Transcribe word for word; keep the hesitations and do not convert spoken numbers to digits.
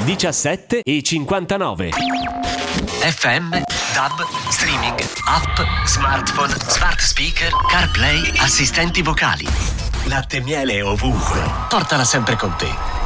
diciassette e cinquantanove. F M, D A B, streaming, app, smartphone, smart speaker, CarPlay, assistenti vocali. Latte e miele ovunque. Portala sempre con te.